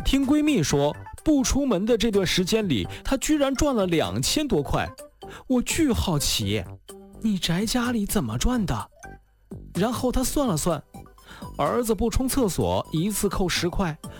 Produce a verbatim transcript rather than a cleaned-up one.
听闺蜜说，不出门的这段时间里，她居然赚了两千多块。我巨好奇，你宅家里怎么赚的？然后她算了算，儿子不冲厕所一次扣十块，